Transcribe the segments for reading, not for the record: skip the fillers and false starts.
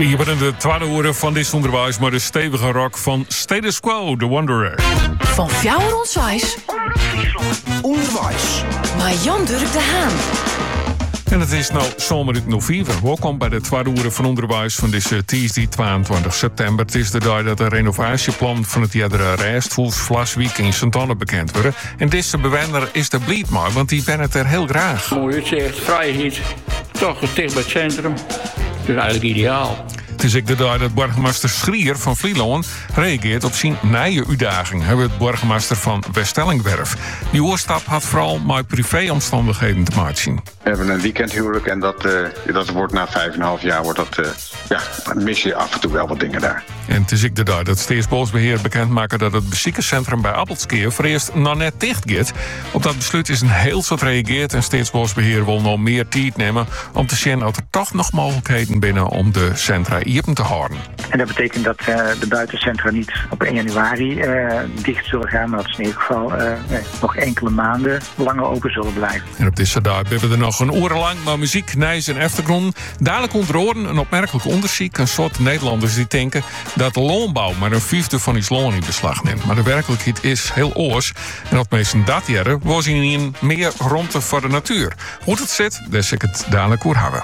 We hebben in de tweede uur van dit onderwijs maar de stevige rock van Status Quo, The Wanderer. Van Fjouwer Onswijs. Onderwijs. Maar Jan-Dirk de Haan. En het is nou zomer 04. Welkom bij de tweede uur van onderwijs van deze Tuesday 22 september. Het is de dag dat het renovatieplan van het Jedre Rijstvoels Vlasweek in Sint-Anne bekend wordt. En deze bewoner is de blied maar, want die ben het er heel graag. Mooi uitzicht, vrijheid, toch dicht bij het centrum. Dus eigenlijk ideaal. Het is ook de dag dat burgemeester Schrier van Vlieland reageert op zijn nieuwe uitdaging. Hij wordt burgemeester van West-Ellingwerf. Die oorstap had vooral met privéomstandigheden te maken. We hebben een weekendhuwelijk en dat wordt na 5,5 jaar mis je af en toe wel wat dingen daar. En het is ook de dag dat Staatsbosbeheer bekendmaakt dat het beziekencentrum bij Appelskeer voor eerst nog net dicht gaat. Op dat besluit is een heel soort reageerd en Staatsbosbeheer wil nog meer tijd nemen om te zien of er toch nog mogelijkheden binnen om de centra open te houden. En dat betekent dat de buitencentra niet op 1 januari dicht zullen gaan, maar dat ze in ieder geval nog enkele maanden langer open zullen blijven. En op deze dag hebben we er nog een uur lang maar muziek, nijs en achtergrond. Dadelijk onder oren een opmerkelijk onderzoek. Een soort Nederlanders die denken dat de loonbouw maar een vijfde van die loon in beslag neemt. Maar de werkelijkheid is heel oors. En dat meesten dat jaren was in meer ruimte voor de natuur. Hoe het zit, daar zal ik het dadelijk over hebben.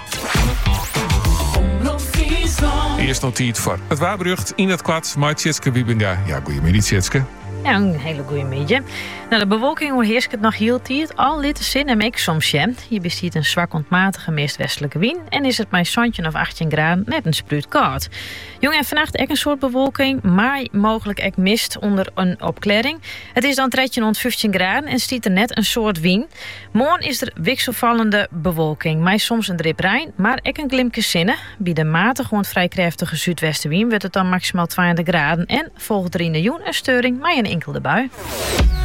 Eerst nog tijd voor het waarbrucht in het kwad. Maar Tjitske Wiebinga. Ja, goedemiddag Tjitske. Ja, een hele goede middag. Nou, de bewolking overheerst het nog heel tijd. Al litte zin en ik soms je. Hier bestaat een zwak ontmatige meest-westelijke wind. En is het maar zonnetje of 18 graden net een spruit koud. Jong, en vannacht ook een soort bewolking. Maar mogelijk ook mist onder een opklaring. Het is dan 15 graden en stiet er net een soort wind. Morgen is er wisselvallende bewolking. Maar soms een drip rein, maar ook een glimpje zinnen. Bij de matige en vrij krachtige zuidwestenwind wordt het dan maximaal 20 graden. En volgt er in de joen een steuring, maar een enkele bui.